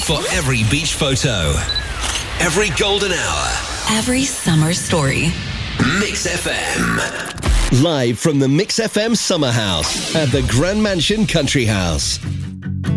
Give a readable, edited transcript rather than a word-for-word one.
For every beach photo, every golden hour, every summer story. Mix FM. Live from the Mix FM Summer House at the Grand Mansion Country House.